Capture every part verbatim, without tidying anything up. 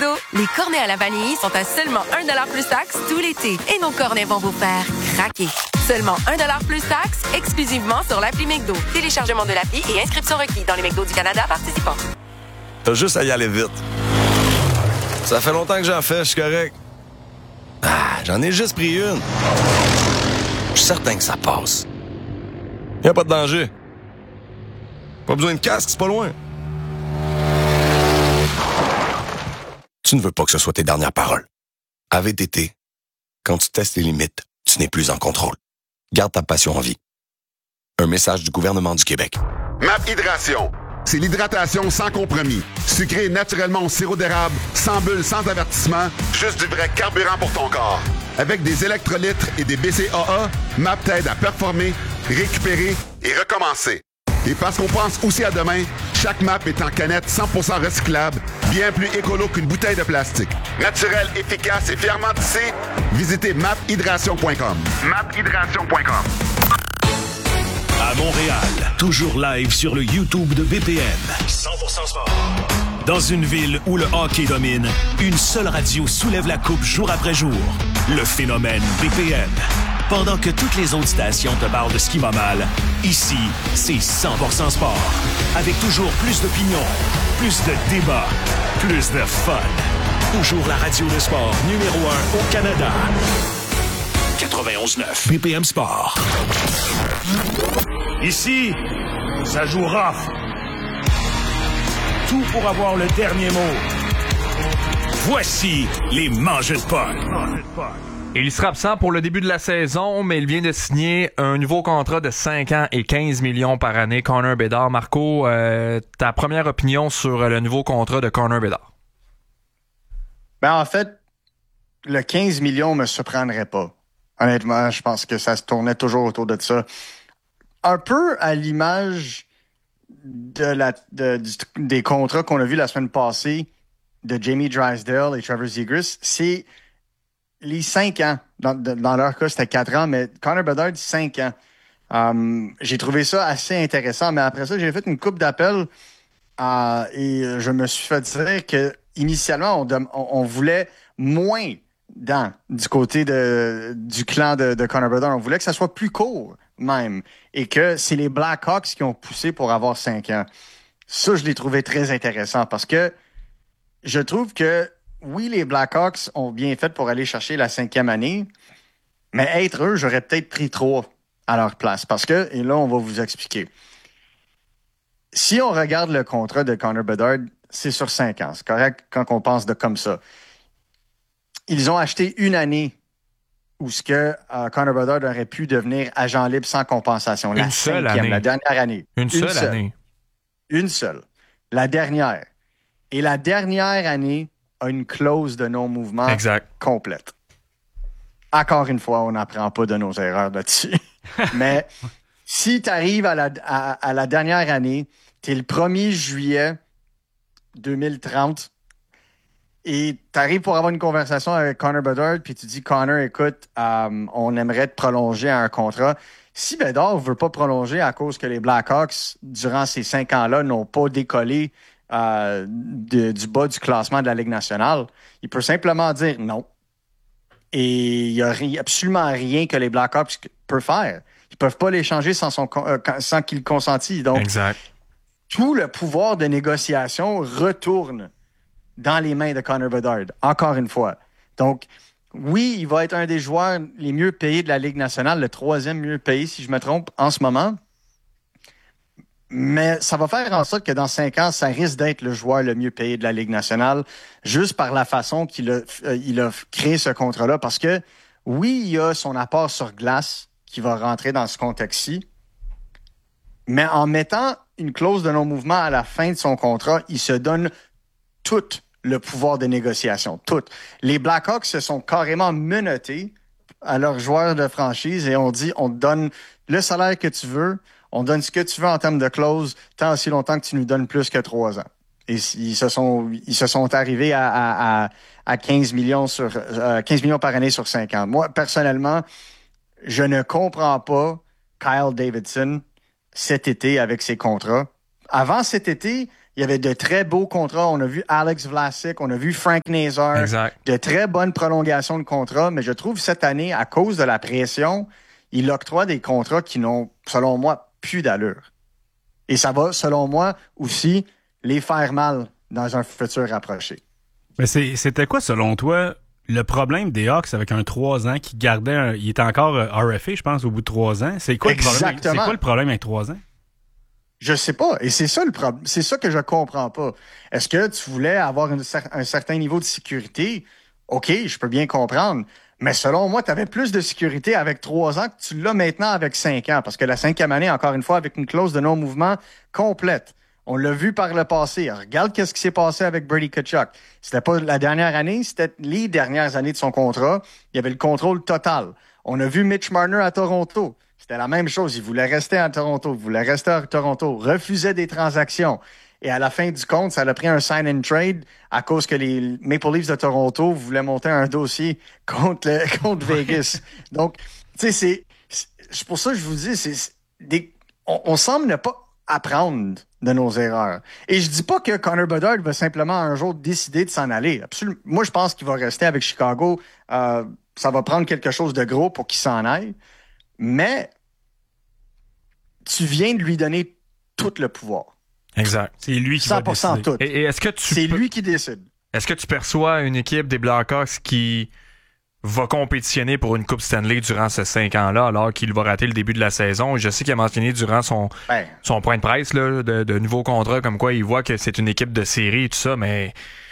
McDo, les cornets à la vanille sont à seulement un dollar plus taxe tout l'été. Et nos cornets vont vous faire craquer. Seulement un dollar plus taxe, exclusivement sur l'appli McDo. Téléchargement de l'appli et inscription requis dans les McDo du Canada participants. T'as juste à y aller vite. Ça fait longtemps que j'en fais, je suis correct. Ah, j'en ai juste pris une. Je suis certain que ça passe. Y a pas de danger. Pas besoin de casque, c'est pas loin. Tu ne veux pas que ce soit tes dernières paroles. A V T T, quand tu testes les limites, tu n'es plus en contrôle. Garde ta passion en vie. Un message du gouvernement du Québec. MAP Hydration. C'est l'hydratation sans compromis. Sucré naturellement au sirop d'érable, sans bulles, sans avertissement, juste du vrai carburant pour ton corps. Avec des électrolytes et des B C A A, MAP t'aide à performer, récupérer et recommencer. Et parce qu'on pense aussi à demain, chaque MAP est en canette cent pour cent recyclable, bien plus écolo qu'une bouteille de plastique. Naturel, efficace et fièrement tissé, visitez map hydration point com. map hydration point com. À Montréal, toujours live sur le YouTube de B P M. cent pour cent sport. Dans une ville où le hockey domine, une seule radio soulève la coupe jour après jour. Le phénomène B P M. Pendant que toutes les autres stations te parlent de ski mal, ici, c'est cent pour cent sport. Avec toujours plus d'opinions, plus de débats, plus de fun. Toujours la radio de sport numéro un au Canada. quatre-vingt-onze neuf B P M Sport. Ici, ça joue rough. Tout pour avoir le dernier mot. Voici les mangeurs de puck. Il sera absent pour le début de la saison, mais il vient de signer un nouveau contrat de cinq ans et quinze millions par année. Connor Bedard. Marco, euh, ta première opinion sur le nouveau contrat de Connor Bedard? Ben, en fait, le quinze millions me surprendrait pas. Honnêtement, je pense que ça se tournait toujours autour de ça. Un peu à l'image de la, de, du, des contrats qu'on a vus la semaine passée de Jamie Drysdale et Trevor Zegras, c'est les cinq ans. Dans, de, dans leur cas, c'était quatre ans, mais Connor Bedard, cinq ans. Um, j'ai trouvé ça assez intéressant, mais après ça, j'ai fait une coupe d'appels euh, et je me suis fait dire que initialement, on, on, on voulait moins dans du côté de, du clan de, de Connor Bedard. On voulait que ça soit plus court, même. Et que c'est les Blackhawks qui ont poussé pour avoir cinq ans. Ça, je l'ai trouvé très intéressant parce que je trouve que, oui, les Blackhawks ont bien fait pour aller chercher la cinquième année, mais être eux, j'aurais peut-être pris trois à leur place. Parce que, et là, on va vous expliquer. Si on regarde le contrat de Connor Bedard, c'est sur cinq ans. C'est correct quand on pense de comme ça. Ils ont acheté une année où ce que euh, Connor Bedard aurait pu devenir agent libre sans compensation. La Une seule cinquième, année. la dernière année. Une, Une seule, seule année. Une seule. La dernière. Et la dernière année a une clause de non-mouvement Exact. complète. Encore une fois, on n'apprend pas de nos erreurs là-dessus. Mais si tu arrives à la, à, à la dernière année, tu es le premier juillet deux mille trente et tu arrives pour avoir une conversation avec Connor Bedard, puis tu dis, Connor, écoute, euh, on aimerait te prolonger à un contrat. Si Bedard ne veut pas prolonger à cause que les Blackhawks, durant ces cinq ans-là, n'ont pas décollé euh, de, du bas du classement de la Ligue nationale, il peut simplement dire non. Et il n'y a ri- absolument rien que les Blackhawks peuvent faire. Ils ne peuvent pas l'échanger sans, son, euh, sans qu'il consentisse. Donc, exact. Tout le pouvoir de négociation retourne dans les mains de Connor Bedard, encore une fois. Donc, oui, il va être un des joueurs les mieux payés de la Ligue nationale, le troisième mieux payé, si je me trompe, en ce moment. Mais ça va faire en sorte que dans cinq ans, ça risque d'être le joueur le mieux payé de la Ligue nationale, juste par la façon qu'il a, euh, il a créé ce contrat-là. Parce que, oui, il y a son apport sur glace qui va rentrer dans ce contexte-ci, mais en mettant une clause de non-mouvement à la fin de son contrat, il se donne tout le pouvoir de négociation. Tout. Les Blackhawks se sont carrément menottés à leurs joueurs de franchise et on dit, on te donne le salaire que tu veux, on donne ce que tu veux en termes de clause, tant aussi longtemps que tu nous donnes plus que trois ans. Et ils se sont, ils se sont arrivés à, à, à, à quinze millions sur, euh, quinze millions par année sur cinq ans. Moi, personnellement, je ne comprends pas Kyle Davidson cet été avec ses contrats. Avant cet été, Il y avait de très beaux contrats. On a vu Alex Vlasic, on a vu Frank Nazar. Exact. De très bonnes prolongations de contrats. Mais je trouve cette année, à cause de la pression, il octroie des contrats qui n'ont, selon moi, plus d'allure. Et ça va, selon moi, aussi les faire mal dans un futur rapproché. Mais c'est, c'était quoi, selon toi, le problème des Hawks avec un trois ans qui gardait un, il était encore R F A, je pense, au bout de trois ans? C'est quoi, le problème, c'est quoi le problème avec trois ans? Je sais pas. Et c'est ça le problème. C'est ça que je comprends pas. Est-ce que tu voulais avoir une, un certain niveau de sécurité? OK, je peux bien comprendre. Mais selon moi, tu avais plus de sécurité avec trois ans que tu l'as maintenant avec cinq ans. Parce que la cinquième année, encore une fois, avec une clause de non-mouvement complète. On l'a vu par le passé. Regarde qu'est-ce qui s'est passé avec Brady Tkachuk. C'était pas la dernière année, c'était les dernières années de son contrat. Il y avait le contrôle total. On a vu Mitch Marner à Toronto. C'était la même chose. Il voulait rester à Toronto. Il voulait rester à Toronto. Refusait des transactions. Et à la fin du compte, ça a pris un sign and trade à cause que les Maple Leafs de Toronto voulaient monter un dossier contre, le, contre Vegas. Donc, tu sais, c'est, c'est pour ça que je vous dis, c'est, c'est des, on, on semble ne pas apprendre de nos erreurs. Et je dis pas que Connor Bedard va simplement un jour décider de s'en aller. Absolument. Moi, je pense qu'il va rester avec Chicago. Euh, ça va prendre quelque chose de gros pour qu'il s'en aille. Mais tu viens de lui donner tout le pouvoir. Exact. C'est lui qui cent va pour cent décider. tout. Et, et est-ce que tu C'est peux- lui qui décide. Est-ce que tu perçois une équipe des Blackhawks qui va compétitionner pour une Coupe Stanley durant ces cinq ans-là, alors qu'il va rater le début de la saison? Je sais qu'il a mentionné durant son, Ben, son point de presse là, de, de nouveaux contrats, comme quoi il voit que c'est une équipe de série et tout ça, mais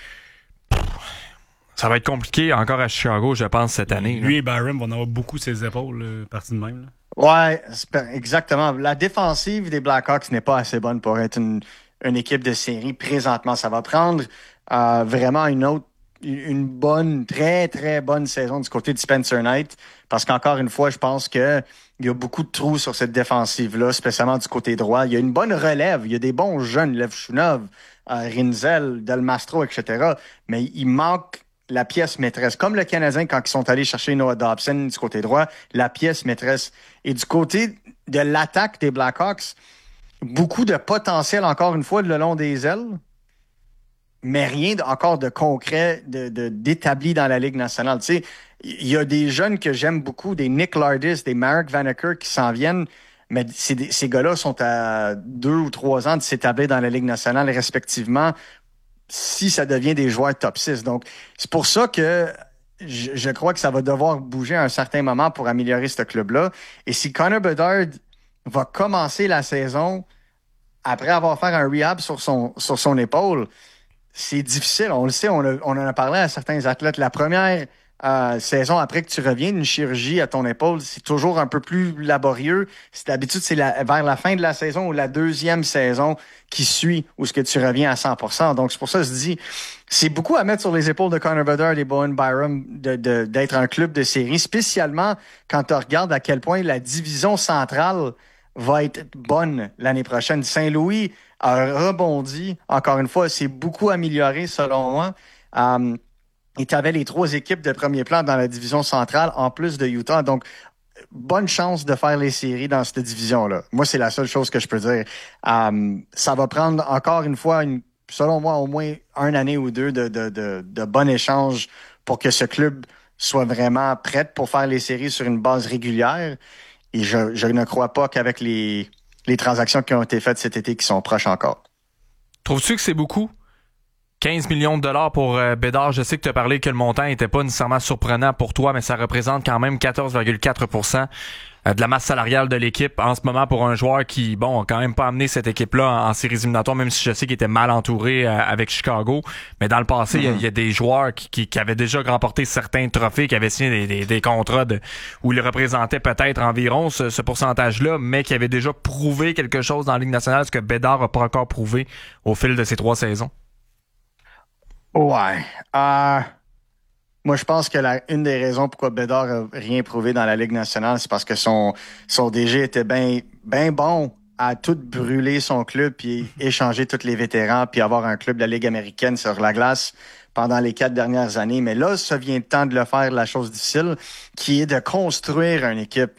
ça va être compliqué encore à Chicago, je pense, cette année. Lui là. et Byron vont avoir beaucoup ses épaules, euh, partie de même. Là. ouais, c'est- exactement. La défensive des Blackhawks n'est pas assez bonne pour être une, une équipe de série présentement. Ça va prendre euh, vraiment une autre, une bonne, très, très bonne saison du côté de Spencer Knight. Parce qu'encore une fois, je pense que il y a beaucoup de trous sur cette défensive-là, spécialement du côté droit. Il y a une bonne relève. Il y a des bons jeunes, Levchunov, euh, Rinzel, Del Mastro, et cetera. Mais il manque la pièce maîtresse. Comme le Canadien, quand ils sont allés chercher Noah Dobson du côté droit, la pièce maîtresse. Et du côté de l'attaque des Blackhawks, beaucoup de potentiel, encore une fois, le long des ailes, mais rien d- encore de concret, de, de, d'établi dans la Ligue nationale. Tu sais, il y a des jeunes que j'aime beaucoup, des Nick Lardis, des Marek Vanacker qui s'en viennent, mais c'est des- ces gars-là sont à deux ou trois ans de s'établir dans la Ligue nationale respectivement si ça devient des joueurs top six. Donc, c'est pour ça que je, je crois que ça va devoir bouger à un certain moment pour améliorer ce club-là. Et si Connor Bedard va commencer la saison après avoir fait un rehab sur son, sur son épaule, c'est difficile. On le sait, on, a- on en a parlé à certains athlètes. La première euh, saison après que tu reviens d'une chirurgie à ton épaule, c'est toujours un peu plus laborieux. C'est d'habitude, c'est la- vers la fin de la saison ou la deuxième saison qui suit où ce que tu reviens à cent pour cent. Donc, c'est pour ça que je dis, c'est beaucoup à mettre sur les épaules de Connor Bedard et Bowen Byram de, de, d'être un club de série, spécialement quand tu regardes à quel point la division centrale va être bonne l'année prochaine. Saint-Louis a rebondi. Encore une fois, c'est beaucoup amélioré selon moi. Um, et tu avais les trois équipes de premier plan dans la division centrale en plus de Utah. Donc, bonne chance de faire les séries dans cette division-là. Moi, c'est la seule chose que je peux dire. Um, ça va prendre encore une fois, une, selon moi, au moins une année ou deux de, de, de, de bon échange pour que ce club soit vraiment prêt pour faire les séries sur une base régulière. Et je, je ne crois pas qu'avec les, les transactions qui ont été faites cet été qui sont proches encore. Trouves-tu que c'est beaucoup? quinze millions de dollars pour euh, Bédard. Je sais que tu as parlé que le montant n'était pas nécessairement surprenant pour toi, mais ça représente quand même quatorze virgule quatre pour cent de la masse salariale de l'équipe en ce moment pour un joueur qui, bon, a quand même pas amené cette équipe-là en, en séries éliminatoires, même si je sais qu'il était mal entouré euh, avec Chicago. Mais dans le passé, il mm-hmm. y, y a des joueurs qui, qui, qui avaient déjà remporté certains trophées, qui avaient signé des, des, des contrats de, où ils représentaient peut-être environ ce, ce pourcentage-là, mais qui avaient déjà prouvé quelque chose dans la Ligue nationale, ce que Bédard n'a pas encore prouvé au fil de ces trois saisons. Ouais. Euh, moi, je pense que la, une des raisons pourquoi Bédard a rien prouvé dans la Ligue nationale, c'est parce que son, son D G était bien ben bon à tout brûler son club, puis échanger tous les vétérans, puis avoir un club de la Ligue américaine sur la glace pendant les quatre dernières années. Mais là, ça vient le temps de le faire, la chose difficile, qui est de construire une équipe.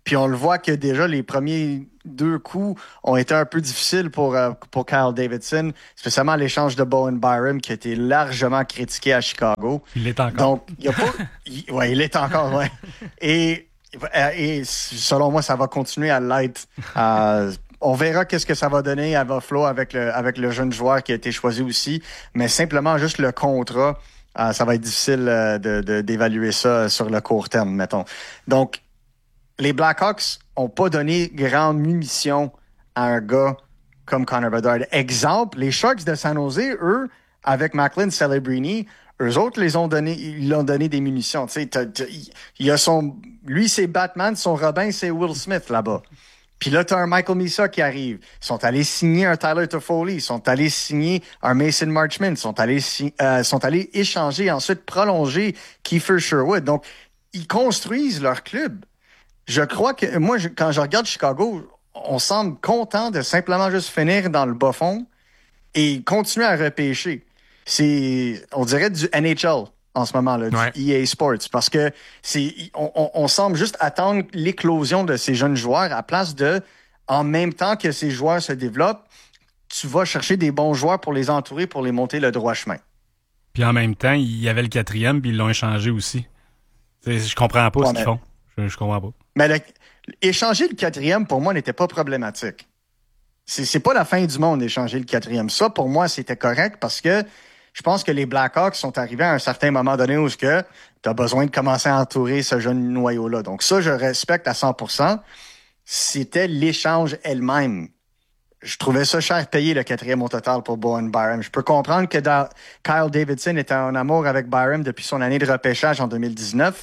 Puis on le voit que déjà les premiers deux coups ont été un peu difficiles pour, euh, pour Kyle Davidson, spécialement l'échange de Bowen Byram qui a été largement critiqué à Chicago. Il l'est encore. Donc, il y a pas... il, ouais, il l'est encore, ouais. Et, et selon moi, ça va continuer à l'être. Euh, on verra qu'est-ce que ça va donner à Buffalo avec le, avec le jeune joueur qui a été choisi aussi. Mais simplement, juste le contrat, euh, ça va être difficile euh, de, de, d'évaluer ça sur le court terme, mettons. Donc, les Blackhawks ont pas donné grande munition à un gars comme Connor Bedard. Exemple, les Sharks de San Jose, eux, avec Macklin Celebrini, eux autres les ont donné, ils ont donné des munitions. Tu sais, il y a son, lui c'est Batman, son Robin c'est Will Smith là-bas. Puis là, t'as un Michael Misa qui arrive. Ils sont allés signer un Tyler Toffoli. Ils sont allés signer un Mason Marchment. Ils sont allés, si, euh, sont allés échanger, ensuite prolonger Kiefer Sherwood. Donc, ils construisent leur club. Je crois que, moi, je, quand je regarde Chicago, on semble content de simplement juste finir dans le bas fond et continuer à repêcher. C'est, on dirait du N H L en ce moment-là, ouais. du E A Sports, parce que c'est, on, on, on semble juste attendre l'éclosion de ces jeunes joueurs à place de, en même temps que ces joueurs se développent, tu vas chercher des bons joueurs pour les entourer, pour les monter le droit chemin. Puis en même temps, il y avait le quatrième, puis ils l'ont échangé aussi. T'sais, je comprends pas ouais, ce qu'ils mais... font. Je, je comprends pas. Mais le, échanger le quatrième, pour moi, n'était pas problématique. C'est, c'est pas la fin du monde d'échanger le quatrième. Ça, pour moi, c'était correct parce que je pense que les Blackhawks sont arrivés à un certain moment donné où tu as besoin de commencer à entourer ce jeune noyau-là. Donc ça, je respecte à cent pour cent. C'était l'échange elle-même. Je trouvais ça cher payé, le quatrième au total pour Bowen Byram. Je peux comprendre que da- Kyle Davidson était en amour avec Byram depuis son année de repêchage en deux mille dix-neuf.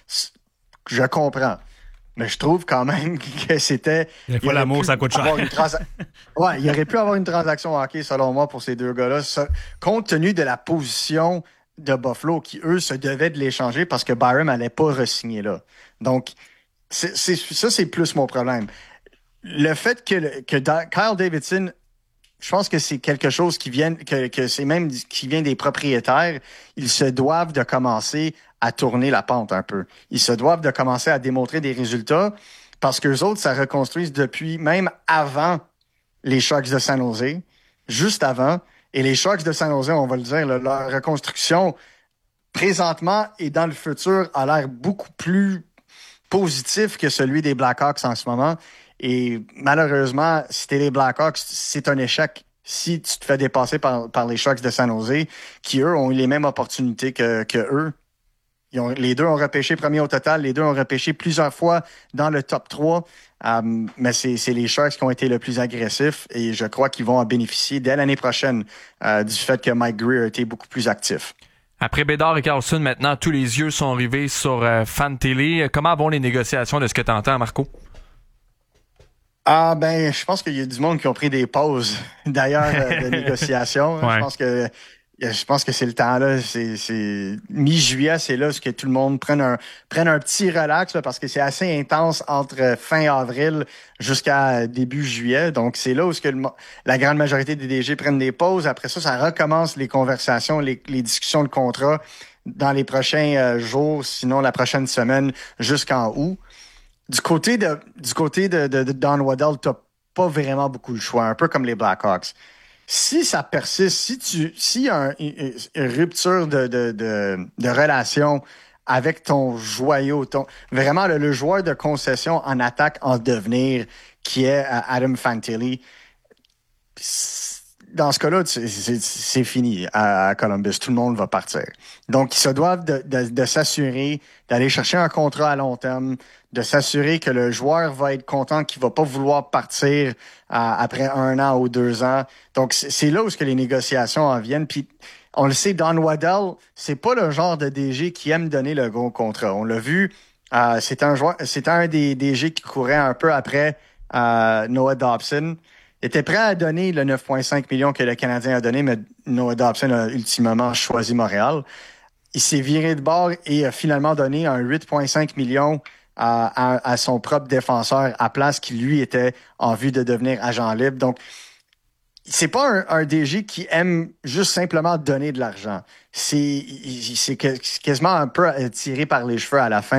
Je comprends. Mais je trouve quand même que c'était... Des fois, l'amour, ça coûte cher. Transa... ouais, il aurait pu avoir une transaction hockey, selon moi, pour ces deux gars-là, ça, compte tenu de la position de Buffalo, qui, eux, se devaient de l'échanger parce que Byram n'allait pas re-signer là. Donc, c'est, c'est, ça, c'est plus mon problème. Le fait que, que da- Kyle Davidson, je pense que c'est quelque chose qui vient, que, que c'est même qui vient des propriétaires. Ils se doivent de commencer à tourner la pente un peu. Ils se doivent de commencer à démontrer des résultats parce qu'eux autres, ça reconstruisent depuis même avant les Sharks de San Jose, juste avant. Et les Sharks de San Jose, on va le dire, là, leur reconstruction présentement et dans le futur a l'air beaucoup plus positif que celui des Blackhawks en ce moment. Et malheureusement, si t'es les Blackhawks, c'est un échec si tu te fais dépasser par, par les Sharks de San Jose, qui, eux, ont eu les mêmes opportunités que, que eux. Ils ont, les deux ont repêché premier au total. Les deux ont repêché plusieurs fois dans le top trois. Um, mais c'est, c'est les Sharks qui ont été le plus agressifs et je crois qu'ils vont en bénéficier dès l'année prochaine uh, du fait que Mike Greer a été beaucoup plus actif. Après Bédard et Carlson, maintenant, tous les yeux sont rivés sur euh, Fantilli. Comment vont les négociations de ce que tu entends, Marco? Ah ben, je pense qu'il y a du monde qui ont pris des pauses, d'ailleurs, euh, de négociations. Ouais. Je pense que je pense que c'est le temps là. C'est, c'est mi-juillet, c'est là ce que tout le monde prenne un prenne un petit relax là, parce que c'est assez intense entre fin avril jusqu'à début juillet. Donc c'est là où ce que le, la grande majorité des D G prennent des pauses. Après ça, ça recommence les conversations, les, les discussions de contrat dans les prochains euh, jours, sinon la prochaine semaine jusqu'en août. Du côté de du côté de, de, de Don Waddell, t'as pas vraiment beaucoup le choix, un peu comme les Blackhawks. Si ça persiste, si tu s'il y a un, une, une rupture de, de, de, de relation avec ton joyau, ton vraiment le, le joueur de concession en attaque en devenir qui est Adam Fantilli, dans ce cas-là, c'est, c'est, c'est fini à, à Columbus. Tout le monde va partir. Donc, ils se doivent de, de, de s'assurer d'aller chercher un contrat à long terme, de s'assurer que le joueur va être content, qu'il va pas vouloir partir euh, après un an ou deux ans. Donc, c'est, c'est là où ce que les négociations en viennent. Puis, on le sait, Don Waddell, c'est pas le genre de D G qui aime donner le gros contrat. On l'a vu, euh, c'est un joueur, c'est un des D G qui courait un peu après euh, Noah Dobson. Il était prêt à donner le neuf virgule cinq millions que le Canadien a donné, mais Noah Dobson a ultimement choisi Montréal. Il s'est viré de bord et a finalement donné un huit virgule cinq millions à, à, à son propre défenseur à place qui, lui, était en vue de devenir agent libre. Donc, c'est pas un, un D G qui aime juste simplement donner de l'argent. C'est, c'est quasiment un peu tiré par les cheveux à la fin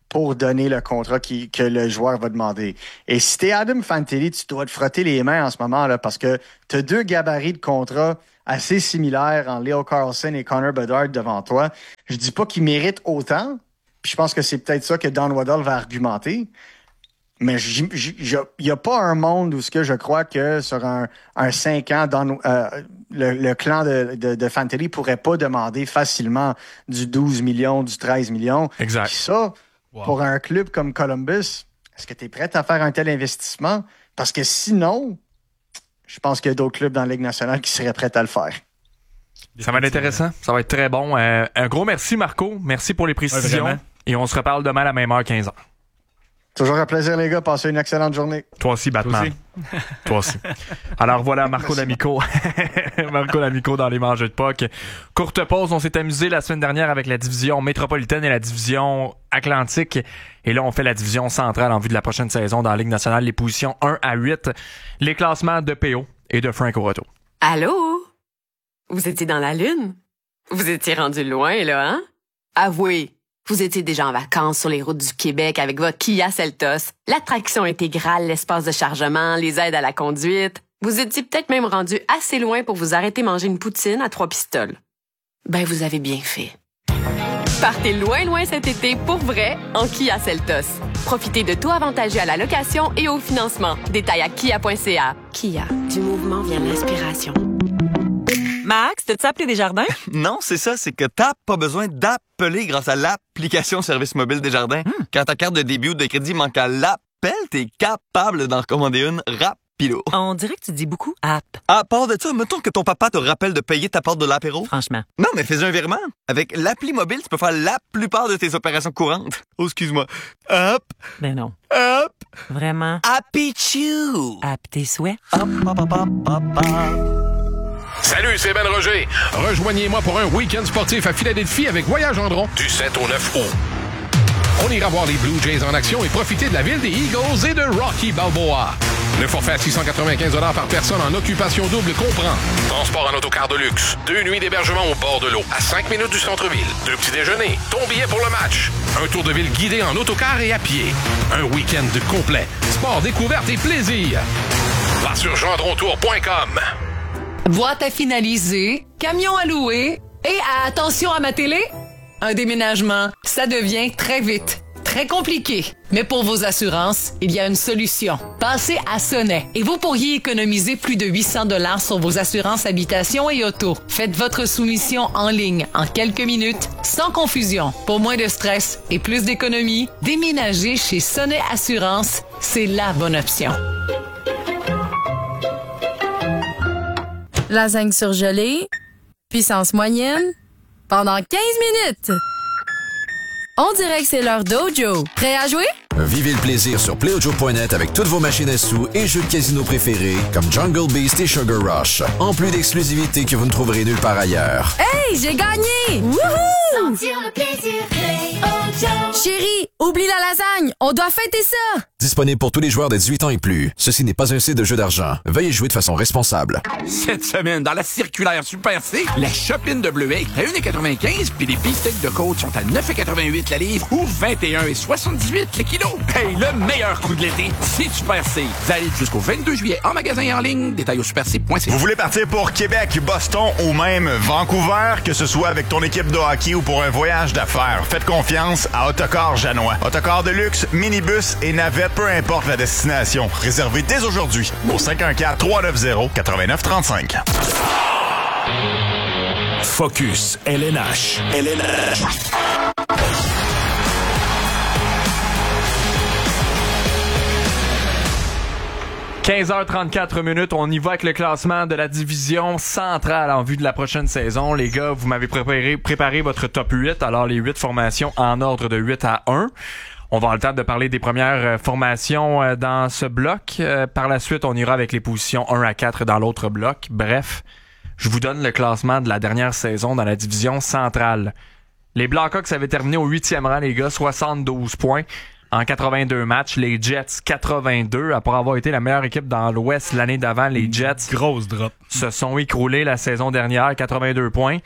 pour donner le contrat qui, que le joueur va demander. Et si t'es Adam Fantilli, tu dois te frotter les mains en ce moment là parce que t'as deux gabarits de contrat assez similaires en Leo Carlson et Connor Bedard devant toi. Je dis pas qu'ils méritent autant, puis je pense que c'est peut-être ça que Don Waddell va argumenter. Mais il n'y a pas un monde où ce que je crois que sur un, un cinq ans, dans, euh, le, le clan de, de, de Fantilli pourrait pas demander facilement du douze millions, du treize millions. Exact. Puis ça, wow. Pour un club comme Columbus, est-ce que tu es prêt à faire un tel investissement? Parce que sinon, je pense qu'il y a d'autres clubs dans la Ligue nationale qui seraient prêts à le faire. Ça va être intéressant. Ça va être très bon. Euh, un gros merci, Marco. Merci pour les précisions. Ouais, et on se reparle demain à la même heure, quinze heures. Toujours un plaisir, les gars. Passez une excellente journée. Toi aussi, Batman. Toi aussi. Toi aussi. Alors voilà, Marco D'Amico. Marco D'Amico dans les manches de puck. Courte pause. On s'est amusé la semaine dernière avec la division métropolitaine et la division atlantique. Et là, on fait la division centrale en vue de la prochaine saison dans la Ligue nationale. Les positions un à huit. Les classements de P O et de Frank Oroto. Allô? Vous étiez dans la Lune? Vous étiez rendu loin, là, hein? Avouez. Vous étiez déjà en vacances sur les routes du Québec avec votre Kia Seltos, l'attraction intégrale, l'espace de chargement, les aides à la conduite. Vous étiez peut-être même rendu assez loin pour vous arrêter manger une poutine à trois pistoles. Ben, vous avez bien fait. Partez loin, loin cet été pour vrai en Kia Seltos. Profitez de taux avantageux à la location et au financement. Détails à kia point c a. Kia, du mouvement vient l'inspiration. Max, t'as-tu appelé Desjardins? Non, c'est ça, c'est que t'as pas besoin d'appeler grâce à l'application Service mobile Desjardins. Hmm. Quand ta carte de débit ou de crédit manque à l'appel, t'es capable d'en recommander une rapido. On dirait que tu dis beaucoup app. À part de ça, mettons que ton papa te rappelle de payer ta part de l'apéro. Franchement. Non, mais fais un virement. Avec l'appli mobile, tu peux faire la plupart de tes opérations courantes. Oh, excuse-moi. Hop. Ben non. Hop. Vraiment. Happy Chew. App tes souhaits. Hop, hop, hop, hop, hop, hop. Salut, c'est Ben Roger. Rejoignez-moi pour un week-end sportif à Philadelphie avec Voyage Gendron du sept au neuf août. On ira voir les Blue Jays en action et profiter de la ville des Eagles et de Rocky Balboa. Le forfait à six cent quatre-vingt-quinze dollars par personne en occupation double comprend transport en autocar de luxe, deux nuits d'hébergement au bord de l'eau, à cinq minutes du centre-ville, deux petits déjeuners, ton billet pour le match, un tour de ville guidé en autocar et à pied, un week-end complet, sport, découverte et plaisir. Va sur gendron tour point com. Boîte à finaliser, camion à louer et attention à ma télé, un déménagement, ça devient très vite, très compliqué. Mais pour vos assurances, il y a une solution. Passez à Sonnet et vous pourriez économiser plus de huit cents dollars sur vos assurances habitation et auto. Faites votre soumission en ligne en quelques minutes, sans confusion. Pour moins de stress et plus d'économie, déménager chez Sonnet Assurance, c'est la bonne option. Lasagne surgelée, puissance moyenne, pendant quinze minutes. On dirait que c'est l'heure d'Ojo. Prêt à jouer? Vivez le plaisir sur play ojo point net avec toutes vos machines à sous et jeux de casino préférés comme Jungle Beast et Sugar Rush. En plus d'exclusivités que vous ne trouverez nulle part ailleurs. Hey, j'ai gagné! Wouhou! Sentir le plaisir, Play Ojo. Chérie, oublie la lasagne, on doit fêter ça! Disponible pour tous les joueurs de dix-huit ans et plus. Ceci n'est pas un site de jeu d'argent. Veuillez jouer de façon responsable. Cette semaine, dans la circulaire Super C, la chopine de bleuet est à un virgule quatre-vingt-quinze puis les beefsteaks de côte sont à neuf virgule quatre-vingt-huit la livre ou vingt et un virgule soixante-dix-huit le kilo. Hey, le meilleur coup de l'été, c'est Super C. Valide jusqu'au vingt-deux juillet en magasin et en ligne. Détails au super c point c a. Vous voulez partir pour Québec, Boston ou même Vancouver, que ce soit avec ton équipe de hockey ou pour un voyage d'affaires, faites confiance à Autocar Janois. Autocar de luxe, minibus et navette, peu importe la destination. Réservez dès aujourd'hui au cinq un quatre, trois neuf zéro, neuf neuf trois cinq. Focus L N H. L N H. quinze heures trente-quatre minutes, on y va avec le classement de la division centrale en vue de la prochaine saison. Les gars, vous m'avez préparé, préparé votre top huit, alors les huit formations en ordre de huit à un. On va avoir le temps de parler des premières formations dans ce bloc. Par la suite, on ira avec les positions un à quatre dans l'autre bloc. Bref, je vous donne le classement de la dernière saison dans la division centrale. Les Blackhawks avaient terminé au huitième rang, les gars, soixante-douze points. En quatre-vingt-deux matchs, les Jets quatre-vingt-deux, après avoir été la meilleure équipe dans l'Ouest l'année d'avant, les Jets grosse drop se sont écroulés la saison dernière, quatre-vingt-deux points.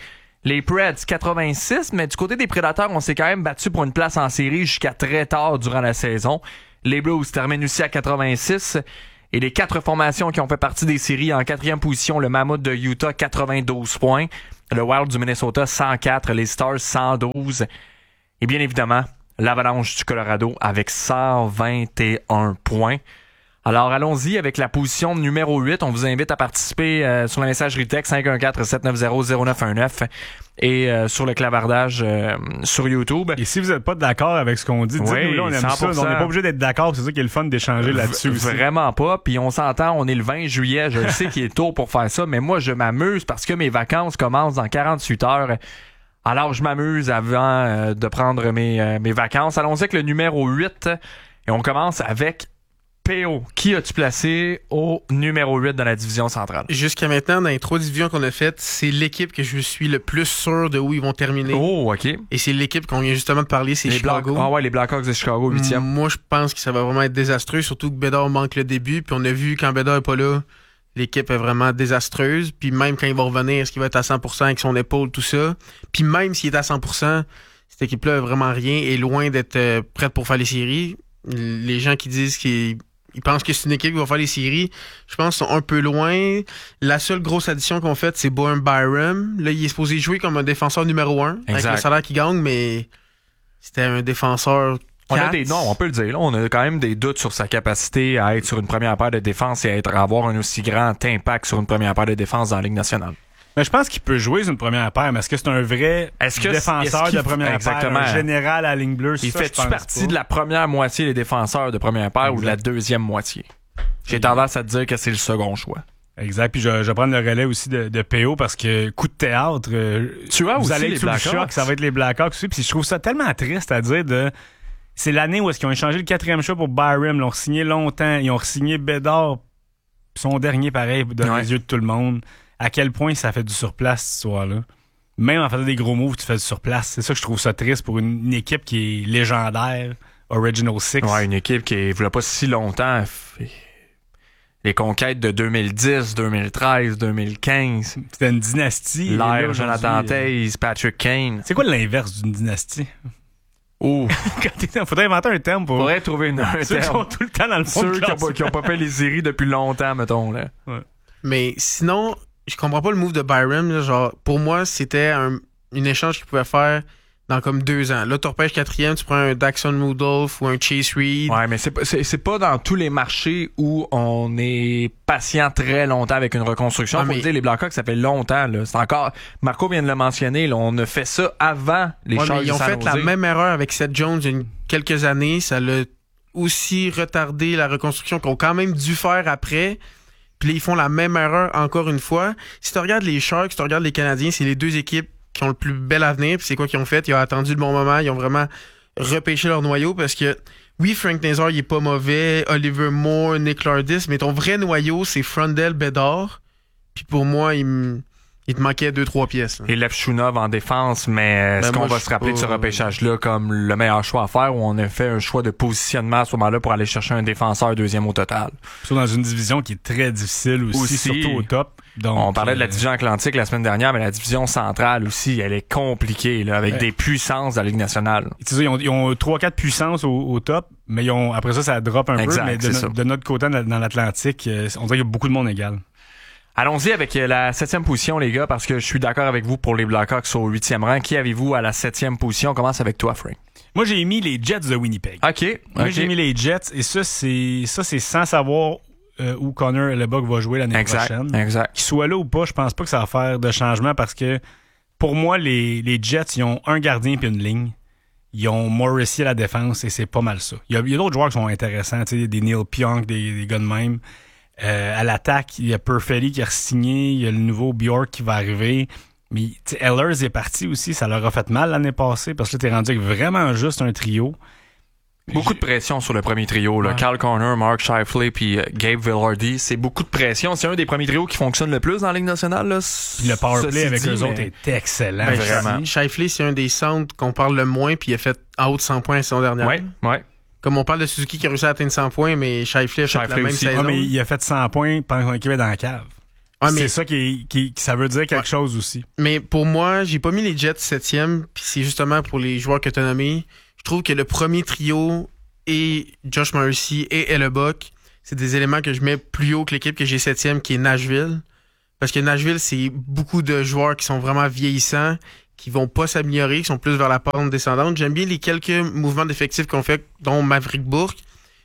Les Preds, quatre-vingt-six, mais du côté des Prédateurs, on s'est quand même battu pour une place en série jusqu'à très tard durant la saison. Les Blues terminent aussi à quatre-vingt-six. Et les quatre formations qui ont fait partie des séries, en quatrième position, le Mammoth de Utah, quatre-vingt-douze points. Le Wild du Minnesota, cent quatre. Les Stars, cent douze. Et bien évidemment, l'Avalanche du Colorado avec cent vingt et un points. Alors, allons-y avec la position numéro huit. On vous invite à participer euh, sur la messagerie texte cinq un quatre, sept neuf zéro, zéro neuf un neuf et euh, sur le clavardage euh, sur YouTube. Et si vous n'êtes pas d'accord avec ce qu'on dit, dites-nous oui, là, on aime cent pour cent. ça. On n'est pas obligé d'être d'accord. C'est ça qui est le fun d'échanger là-dessus v- aussi. Vraiment pas. Puis on s'entend, on est le vingt juillet. Je sais qu'il est tôt pour faire ça, mais moi, je m'amuse parce que mes vacances commencent dans quarante-huit heures. Alors, je m'amuse avant euh, de prendre mes, euh, mes vacances. Allons-y avec le numéro huit. Et on commence avec P O. Qui as-tu placé au numéro huit dans la division centrale? Jusqu'à maintenant, dans les trois divisions qu'on a faites, c'est l'équipe que je suis le plus sûr de où ils vont terminer. Oh, OK. Et c'est l'équipe qu'on vient justement de parler, c'est les Chicago. Black... Ah ouais, les Blackhawks de Chicago, huitième. Moi, je pense que ça va vraiment être désastreux, surtout que Bédard manque le début. Puis on a vu quand Bédard est pas là, l'équipe est vraiment désastreuse. Puis même quand il va revenir, est-ce qu'il va être à cent pour cent avec son épaule, tout ça? Puis même s'il est à cent pour cent, cette équipe-là a vraiment rien et loin d'être euh, prête pour faire les séries. Les gens qui disent qu'ils ils pensent que c'est une équipe qui va faire les séries, je pense qu'ils sont un peu loin. La seule grosse addition qu'on fait, c'est Bowen Byram. Là, il est supposé jouer comme un défenseur numéro un, exact, avec le salaire qu'il gagne, mais c'était un défenseur on a des, non, on peut le dire. Là, on a quand même des doutes sur sa capacité à être sur une première paire de défense et à, être, à avoir un aussi grand impact sur une première paire de défense dans la Ligue nationale. Mais je pense qu'il peut jouer sur une première paire, mais est-ce que c'est un vrai est-ce que, défenseur est-ce de première exactement, paire, un général à la ligne bleue? Il ça, fait-tu partie pas. de la première moitié des défenseurs de première paire exact. ou de la deuxième moitié? J'ai exact. tendance à te dire que c'est le second choix. Exact, puis je, je vais prendre le relais aussi de, de P O parce que coup de théâtre, euh, tu vois, vous aussi allez les être sous le choc, ça va être les Blackhawks aussi, puis je trouve ça tellement triste à dire de... C'est l'année où est-ce qu'ils ont échangé le quatrième choix pour Byram, ils l'ont signé longtemps, ils ont signé Bédard, son dernier pareil dans ouais. les yeux de tout le monde. À quel point ça fait du surplace cette histoire-là. Même en faisant des gros moves, tu fais du surplace. C'est ça que je trouve ça triste pour une, une équipe qui est légendaire, Original Six. Ouais, une équipe qui est, il pas si longtemps, les conquêtes de deux mille dix, deux mille treize, deux mille quinze. C'était une dynastie. L'ère Jonathan Toews, Patrick Kane. C'est quoi l'inverse d'une dynastie? Oh! Il faudrait inventer un terme pour... Faudrait trouver une, un Ceux terme. Qui sont tout le temps dans le fond. Ceux qui n'ont pas, pas fait les séries depuis longtemps, mettons. Là. Ouais. Mais sinon, je comprends pas le move de Byram. Là, genre, pour moi, c'était un, une échange qu'il pouvait faire dans comme deux ans. Là, tu repêches quatrième, tu prends un Daxon Rudolph ou un Chase Reed. Ouais, mais c'est pas, c'est, c'est pas dans tous les marchés où on est patient très longtemps avec une reconstruction. Ah, Faut mais... dire, les Blackhawks, ça fait longtemps. Là. C'est encore... Marco vient de le mentionner, là, on a fait ça avant les ouais, Sharks Ils ont de San fait Jose. la même erreur avec Seth Jones il y a quelques années. Ça l'a aussi retardé la reconstruction qu'on a quand même dû faire après. Puis là, ils font la même erreur encore une fois. Si tu regardes les Sharks, si tu regardes les Canadiens, c'est les deux équipes qui ont le plus bel avenir. Puis c'est quoi qu'ils ont fait? Ils ont attendu le bon moment. Ils ont vraiment repêché leur noyau parce que, oui, Frank Nazar, il est pas mauvais. Oliver Moore, Nick Lardis, mais ton vrai noyau, c'est Frundell, Bédard. Puis pour moi, il me... Il te manquait deux, trois pièces. Là. Et Levchunov en défense, mais est-ce ben qu'on va se rappeler pas... de ce repêchage-là comme le meilleur choix à faire ou on a fait un choix de positionnement à ce moment-là pour aller chercher un défenseur deuxième au total? Surtout dans une division qui est très difficile aussi, aussi surtout au top. Donc, on parlait de la division Atlantique la semaine dernière, mais la division centrale aussi, elle est compliquée, là, avec ouais. des puissances de la Ligue nationale. Tu sais, ils ont, ils ont trois quatre puissances au, au top, mais ils ont, après ça, ça drop un exact, peu. Mais de, no, de notre côté, dans l'Atlantique, on dirait qu'il y a beaucoup de monde égal. Allons-y avec la septième position, les gars, parce que je suis d'accord avec vous pour les Blackhawks au huitième rang. Qui avez-vous à la septième position? On commence avec toi, Frank. Moi, j'ai mis les Jets de Winnipeg. OK. Moi, okay. j'ai mis les Jets, et ça, c'est ça c'est sans savoir euh, où Connor Hellebuyck va jouer l'année exact, prochaine. Exact. Qu'il soit là ou pas, je pense pas que ça va faire de changement parce que, pour moi, les, les Jets, ils ont un gardien puis une ligne. Ils ont Morrissey à la défense, et c'est pas mal ça. Il y a, il y a d'autres joueurs qui sont intéressants, tu sais, des Neil Pionk, des, des gars de même. Euh, à l'attaque, il y a Perfetti qui a signé, il y a le nouveau Bjork qui va arriver. Mais Ehlers est parti aussi, ça leur a fait mal l'année passée parce que là, t'es rendu avec vraiment juste un trio. Beaucoup de pression sur le premier trio. Là. Ouais. Carl Connor, Mark Scheifele puis euh, Gabe Vilardi. C'est beaucoup de pression. C'est un des premiers trios qui fonctionne le plus dans la Ligue nationale. Là. Puis le powerplay avec eux autres est excellent. Ben, vraiment. Scheifele, c'est un des centres qu'on parle le moins puis il a fait en haut de cent points la saison dernière. Ouais, ouais. Comme on parle de Suzuki qui a réussi à atteindre cent points, mais Scheifele a fait la même aussi. saison. Ah, mais il a fait cent points pendant qu'il était dans la cave. Ouais, mais... C'est ça qui, qui, qui ça veut dire quelque ouais. chose aussi. Mais pour moi, j'ai pas mis les Jets septième, puis c'est justement pour les joueurs que tu as nommés. Je trouve que le premier trio et Josh Morrissey et Hellebuck, c'est des éléments que je mets plus haut que l'équipe que j'ai septième, qui est Nashville. Parce que Nashville, c'est beaucoup de joueurs qui sont vraiment vieillissants, qui vont pas s'améliorer, qui sont plus vers la pente descendante. J'aime bien les quelques mouvements d'effectifs qu'on fait, dont Maverick Bourque,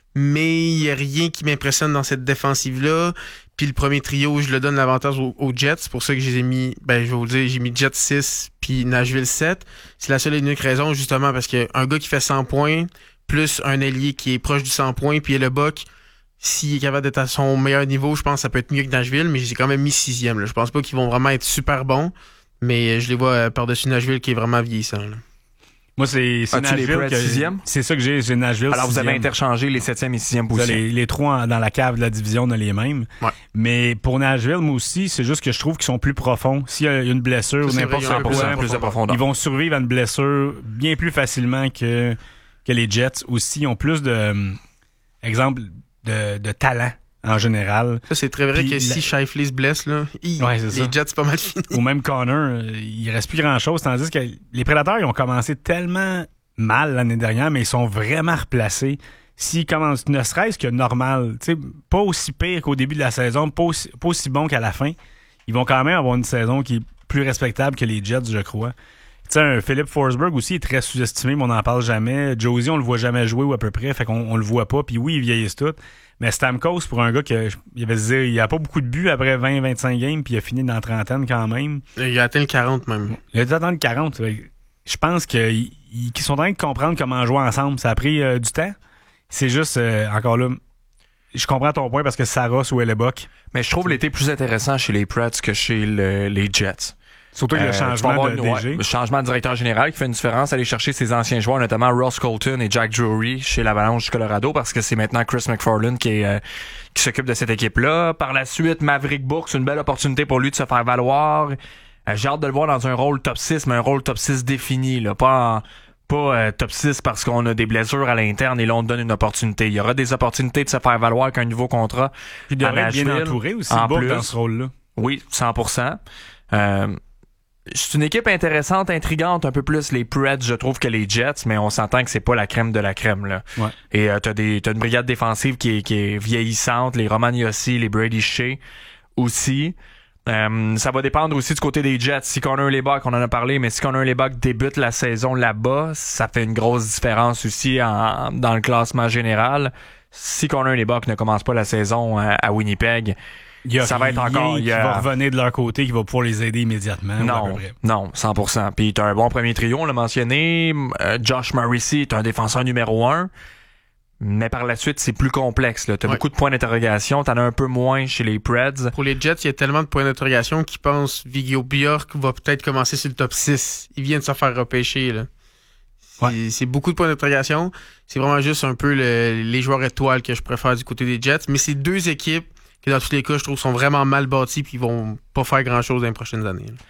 mais il y a rien qui m'impressionne dans cette défensive-là. Puis le premier trio, je le donne l'avantage aux, aux Jets. C'est pour ça que je les ai mis, ben je vais vous le dire, j'ai mis Jets six puis Nashville sept. C'est la seule et unique raison, justement, parce qu'un gars qui fait cent points, plus un ailier qui est proche du cent points, puis Hellebuck, s'il est capable d'être à son meilleur niveau, je pense que ça peut être mieux que Nashville, mais j'ai quand même mis sixième. Là. Je pense pas qu'ils vont vraiment être super bons, mais je les vois par-dessus Nashville qui est vraiment vieillissant. Là. Moi, c'est, c'est Nashville. Que, c'est ça que j'ai, j'ai Nashville. Alors, sixième. Vous avez interchangé les septième et sixième positions. Les, les trois dans la cave de la division, on a les mêmes. Ouais. Mais pour Nashville, moi aussi, c'est juste que je trouve qu'ils sont plus profonds. S'il y a une blessure ou n'importe quoi, plus de profondeur. Ils vont survivre à une blessure bien plus facilement que, que les Jets. Aussi, ils ont plus de, euh, exemple, de, de talent. En général. Ça, c'est très vrai Puis que la... si Shifley se blesse, là, il... ouais, c'est les ça. Jets, c'est pas mal fini. Ou même Connor, il reste plus grand-chose. Tandis que les Prédateurs, ils ont commencé tellement mal l'année dernière, mais ils sont vraiment replacés. S'ils commencent, ne serait-ce que normal, tu sais, pas aussi pire qu'au début de la saison, pas aussi, pas aussi bon qu'à la fin, ils vont quand même avoir une saison qui est plus respectable que les Jets, je crois. Tu sais, un Philip Forsberg aussi est très sous-estimé, mais on n'en parle jamais. Josie, on le voit jamais jouer ou à peu près, fait qu'on on le voit pas. Puis oui, ils vieillissent tous. Mais Stamkos, pour un gars qui il avait dire, il a pas beaucoup de buts après vingt à vingt-cinq games, puis il a fini dans la trentaine quand même. Il a atteint le quarante même. Il a atteint le quarante. Je pense qu'ils ils sont en train de comprendre comment jouer ensemble. Ça a pris euh, du temps. C'est juste, euh, encore là, je comprends ton point parce que Saros ou Hellebuck. Mais je trouve l'été plus intéressant chez les Preds que chez le, les Jets. Surtout que euh, le changement de une, D G. Ouais, le changement de directeur général qui fait une différence, aller chercher ses anciens joueurs, notamment Ross Colton et Jack Drury chez l'Avalanche du Colorado, parce que c'est maintenant Chris McFarland qui, est, euh, qui s'occupe de cette équipe-là. Par la suite, Maverick Bourque, c'est une belle opportunité pour lui de se faire valoir. Euh, j'ai hâte de le voir dans un rôle top six, mais un rôle top six défini, là, pas en, pas euh, top six parce qu'on a des blessures à l'interne et là on donne une opportunité. Il y aura des opportunités de se faire valoir avec un nouveau contrat. Il devrait être bien entouré aussi, en Bourque, plus, dans ce rôle-là. Oui, cent pour cent. Euh, c'est une équipe intéressante, intrigante, un peu plus les Preds, je trouve, que les Jets, mais on s'entend que c'est pas la crème de la crème, là. Ouais. Et euh, t'as des t'as une brigade défensive qui est, qui est vieillissante, les Roman Josi, les Brady Shea aussi. Euh, ça va dépendre aussi du côté des Jets. Si Connor Hellebuck, on en a parlé, mais si Connor Hellebuck débute la saison là-bas, ça fait une grosse différence aussi en, dans le classement général. Si Connor Hellebuck ne commence pas la saison à, à Winnipeg, il y a ça va être encore il y a... qui va revenir de leur côté, qui va pouvoir les aider immédiatement. Non, non, cent pour cent. Puis t'as un bon premier trio, on l'a mentionné. Euh, Josh Morrissey est un défenseur numéro un. Mais par la suite, c'est plus complexe. Là. T'as ouais. beaucoup de points d'interrogation. T'en as un peu moins chez les Preds. Pour les Jets, il y a tellement de points d'interrogation qu'ils pensent Viggo Bjork va peut-être commencer sur le top six. Il vient de se faire repêcher. Là. C'est, ouais. c'est beaucoup de points d'interrogation. C'est vraiment juste un peu le, les joueurs étoiles que je préfère du côté des Jets. Mais c'est deux équipes qui, dans tous les cas, je trouve, sont vraiment mal bâties et qui vont pas faire grand-chose dans les prochaines années. Là.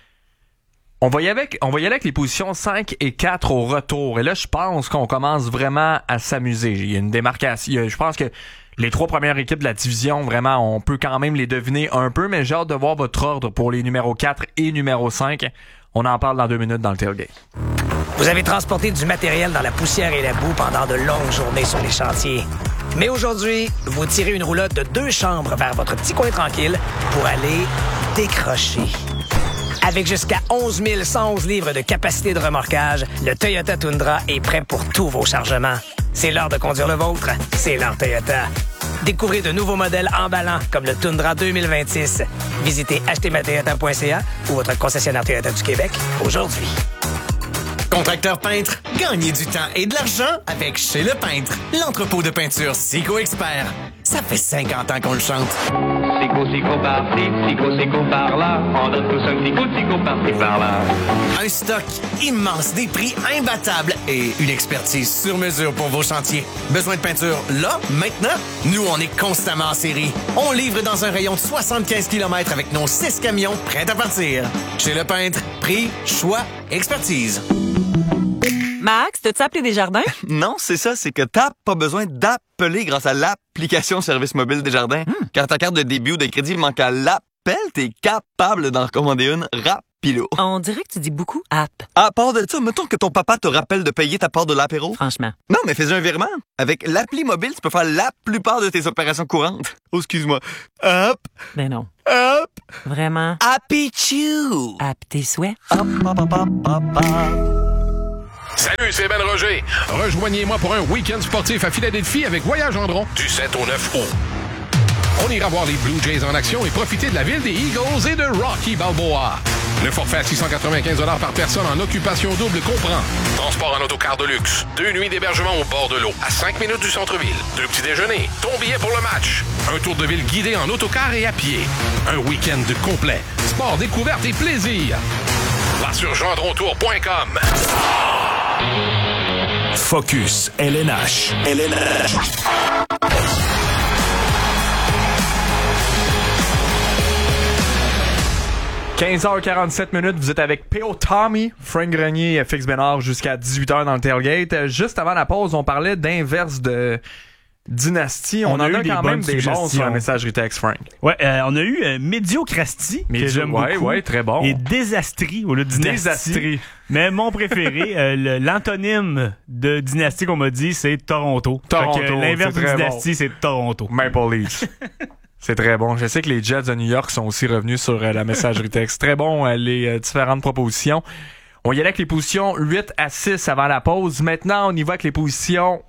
On va, y avec, on va y aller avec les positions cinq et quatre au retour. Et là, je pense qu'on commence vraiment à s'amuser. Il y a une démarcation. Il y a, je pense que les trois premières équipes de la division, vraiment, on peut quand même les deviner un peu, mais j'ai hâte de voir votre ordre pour les numéros quatre et numéro cinq. On en parle dans deux minutes dans le tailgate. Vous avez transporté du matériel dans la poussière et la boue pendant de longues journées sur les chantiers. Mais aujourd'hui, vous tirez une roulotte de deux chambres vers votre petit coin tranquille pour aller décrocher. Avec jusqu'à onze mille cent onze livres de capacité de remorquage, le Toyota Tundra est prêt pour tous vos chargements. C'est l'heure de conduire le vôtre. C'est l'heure Toyota. Découvrez de nouveaux modèles emballants comme le Tundra deux mille vingt-six. Visitez acheter ma toyota point c a ou votre concessionnaire Toyota du Québec aujourd'hui. Contracteur peintre, gagnez du temps et de l'argent avec Chez Le Peintre, l'entrepôt de peinture Sico Expert. Ça fait cinquante ans qu'on le chante. Sico, Sico par-ci, Sico, Sico par-là. On donne tous un petit coup de Sico par-ci, par-là. Un stock immense, des prix imbattables et une expertise sur mesure pour vos chantiers. Besoin de peinture là, maintenant? Nous, on est constamment en série. On livre dans un rayon de soixante-quinze kilomètres avec nos six camions prêts à partir. Chez Le Peintre, prix, choix, expertise. Max, t'as-tu appelé Desjardins? Non, c'est ça, c'est que t'as pas besoin d'appeler grâce à l'application Service Mobile Desjardins. Hmm. Quand ta carte de début ou de crédit manque à l'appel pelle, t'es capable d'en recommander une rapilo. On dirait que tu dis beaucoup app. À part de ça, mettons que ton papa te rappelle de payer ta part de l'apéro. Franchement. Non, mais fais un virement. Avec l'appli mobile, tu peux faire la plupart de tes opérations courantes. Oh, excuse-moi. Hop. Ben non. Hop. Vraiment. Happy Chew. App tes souhaits. Hop, hop, hop, hop, hop, hop. Salut, c'est Ben Roger. Rejoignez-moi pour un week-end sportif à Philadelphie avec Voyage Gendron du sept au neuf août. On ira voir les Blue Jays en action et profiter de la ville des Eagles et de Rocky Balboa. Le forfait à six cent quatre-vingt-quinze dollars par personne en occupation double comprend transport en autocar de luxe, deux nuits d'hébergement au bord de l'eau, à cinq minutes du centre-ville, deux petits déjeuners, ton billet pour le match, un tour de ville guidé en autocar et à pied, un week-end complet, sport, découverte et plaisir. Va sur gendrontour point com. Focus L N H. L N H. quinze heures quarante-sept minutes, vous êtes avec P O Tommy, Frank Grenier et Fix Bénard jusqu'à dix-huit heures dans le tailgate. Juste avant la pause, on parlait d'inverse de dynastie. On, on en a, a quand même des bons sur la messagerie texte, Frank. Ouais, euh, on a eu euh, Médiocrasti, que j'aime ouais, beaucoup. Ouais, très bon. Et Désastrie au lieu de Dynastie. Désastrie. Mais mon préféré, euh, le, l'antonyme de Dynastie qu'on m'a dit, c'est Toronto. Toronto. Fait que l'inverse de Dynastie, bon. c'est Toronto. Maple Leafs. C'est très bon. Je sais que les Jets de New York sont aussi revenus sur euh, la messagerie texte. Très bon, euh, les euh, différentes propositions. On y allait avec les positions huit à six avant la pause. Maintenant, on y va avec les positions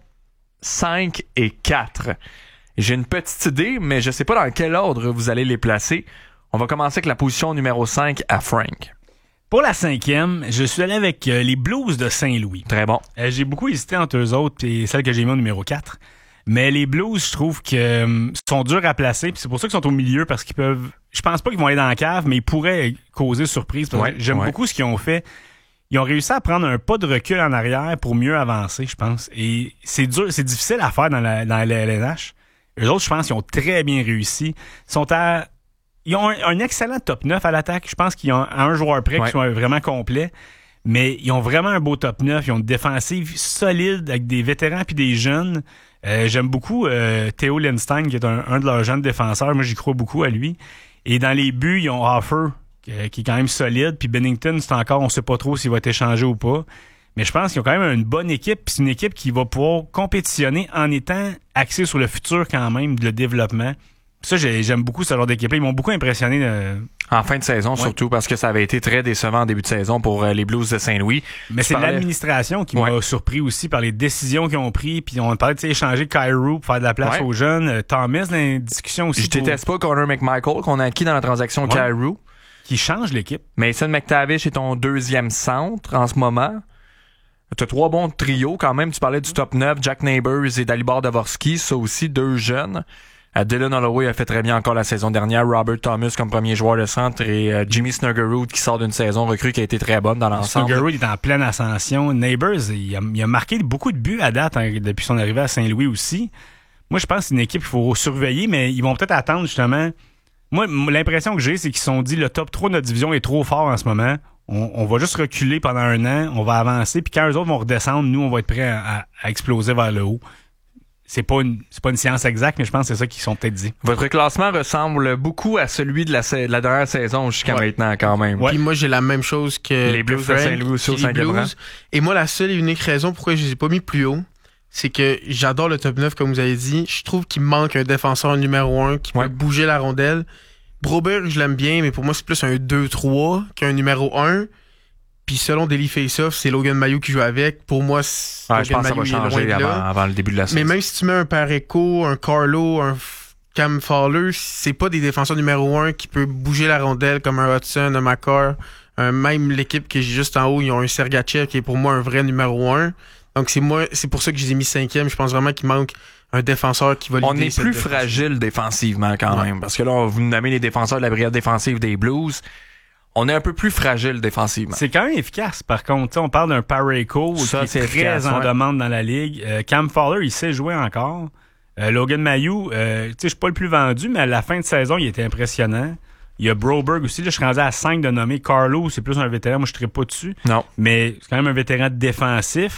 cinq et quatre. J'ai une petite idée, mais je sais pas dans quel ordre vous allez les placer. On va commencer avec la position numéro cinq à Frank. Pour la cinquième, je suis allé avec euh, les Blues de Saint-Louis. Très bon. Euh, j'ai beaucoup hésité entre eux autres et celle que j'ai mis au numéro quatre. Mais les Blues, je trouve que euh, sont durs à placer, puis c'est pour ça qu'ils sont au milieu, parce qu'ils peuvent... Je pense pas qu'ils vont aller dans la cave, mais ils pourraient causer surprise. Parce ouais, que j'aime ouais. beaucoup ce qu'ils ont fait. Ils ont réussi à prendre un pas de recul en arrière pour mieux avancer, je pense. Et c'est dur, c'est difficile à faire dans la, dans la L N H. Eux autres, je pense qu'ils ont très bien réussi. Ils sont à... Ils ont un, un excellent top neuf à l'attaque. Je pense qu'ils ont un joueur près ouais. qui soit vraiment complet. Mais ils ont vraiment un beau top neuf. Ils ont une défensive solide avec des vétérans puis des jeunes. Euh, j'aime beaucoup euh, Théo Lindstein, qui est un, un de leurs jeunes défenseurs. Moi, j'y crois beaucoup à lui. Et dans les buts, ils ont Offer, qui, qui est quand même solide. Puis Bennington, c'est encore, on sait pas trop s'il va être échangé ou pas. Mais je pense qu'ils ont quand même une bonne équipe. Puis c'est une équipe qui va pouvoir compétitionner en étant axée sur le futur quand même, le développement. Ça, j'ai, j'aime beaucoup ce genre d'équipe-là. Ils m'ont beaucoup impressionné. Euh... En fin de saison, ouais. surtout, parce que ça avait été très décevant en début de saison pour euh, les Blues de Saint-Louis. Mais Je c'est parlais... l'administration qui ouais. m'a surpris aussi par les décisions qu'ils ont prises. Puis on parlait d'échanger Kyrou pour faire de la place ouais. aux jeunes. Euh, Thomas, dans la discussion aussi. Je pour... déteste pas Connor McMichael, qu'on a acquis dans la transaction ouais. Kyrou. Qui change l'équipe. Mason McTavish est ton deuxième centre en ce moment. T'as trois bons trios quand même. Tu parlais du top neuf, Jack Neighbors et Dalibor Dvorsky. Ça aussi, deux jeunes. Uh, Dylan Holloway a fait très bien encore la saison dernière. Robert Thomas comme premier joueur de centre et uh, Jimmy Snuggerud qui sort d'une saison recrue qui a été très bonne dans l'ensemble. Snuggerud est en pleine ascension. Neighbors, il a, il a marqué beaucoup de buts à date hein, depuis son arrivée à Saint-Louis aussi. Moi, je pense que c'est une équipe qu'il faut surveiller, mais ils vont peut-être attendre justement. Moi, l'impression que j'ai, c'est qu'ils se sont dit le top trois de notre division est trop fort en ce moment. On, on va juste reculer pendant un an, on va avancer, puis quand eux autres vont redescendre, nous, on va être prêts à, à, à exploser vers le haut. C'est pas une c'est pas une science exacte, mais je pense que c'est ça qu'ils sont peut-être dit. Votre classement ressemble beaucoup à celui de la, de la dernière saison jusqu'à ouais. maintenant quand même. Ouais. Puis moi j'ai la même chose que les Blues de Saint-Louis aussi au cinquième rang. Et moi la seule et unique raison pourquoi je les ai pas mis plus haut, c'est que j'adore le top neuf comme vous avez dit. Je trouve qu'il manque un défenseur numéro un qui ouais. peut bouger la rondelle. Broberg, je l'aime bien, mais pour moi c'est plus un deux trois qu'un numéro un. Puis selon Daily Faceoff, c'est Logan Mailloux qui joue avec. Pour moi, c'est ouais, je pense Mailloux, que ça va changer avant, avant le début de la saison. Mais même si tu mets un Pareco, un Carlo, un Cam Fowler, c'est pas des défenseurs numéro un qui peut bouger la rondelle comme un Hudson, un Makar. Un, même l'équipe que j'ai juste en haut, ils ont un Sergachev qui est pour moi un vrai numéro un. Donc c'est moi, c'est pour ça que je les ai mis cinquième. Je pense vraiment qu'il manque un défenseur qui va On l'aider. est plus fragile défensivement quand ouais. même. Parce que là, on vous nommez les défenseurs de la brigade défensive des Blues. On est un peu plus fragile défensivement. C'est quand même efficace, par contre. T'sais, on parle d'un Pareco qui est très efficace, en ouais. demande dans la ligue. Euh, Cam Fowler, il sait jouer encore. Euh, Logan Mailloux, euh, tu sais, je suis pas le plus vendu, mais à la fin de saison, il était impressionnant. Il y a Broberg aussi. Là, je suis rendu à cinq de nommer. Carlo, c'est plus un vétéran. Moi, je ne serais pas dessus. Non. Mais c'est quand même un vétéran défensif.